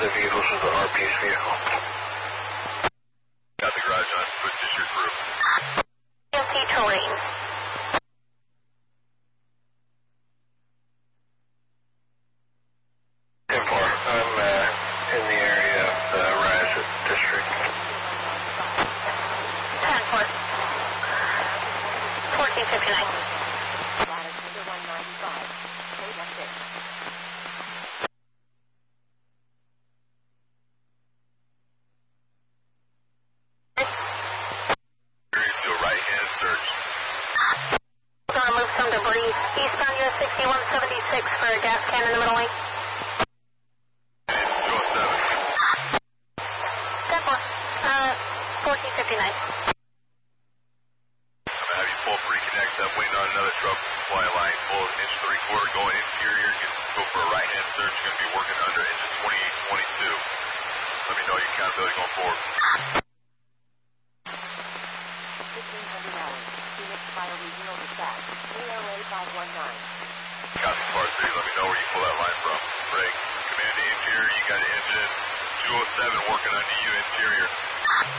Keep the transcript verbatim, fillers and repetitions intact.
the vehicle, this is the R P's vehicle. Got the garage on, switch to your crew. Empty terrain. ten four, I'm uh, in the area of the Rise District. ten four. fourteen fifty-nine. Latitude one ninety-five. Code six. Do a right-hand search. Gonna move some debris eastbound U S sixty-one seventy-six for a gas can in the middle lane. two oh seven. ten four. Uh, fourteen fifty-nine. I'm gonna have you pull pre-connect. I'm waiting on another truck fly line. Pull inch three quarter going interior. Get, go for a right-hand search. Gonna be working under engine twenty-eight twenty-two. Let me know your accountability going forward. fifteen hundred hours. Phoenix Fire Regional Dispatch. A O A five one nine. Copy Part three. Let me know where you pull that line from. Break. Command to interior. You got an engine two oh seven working under you interior.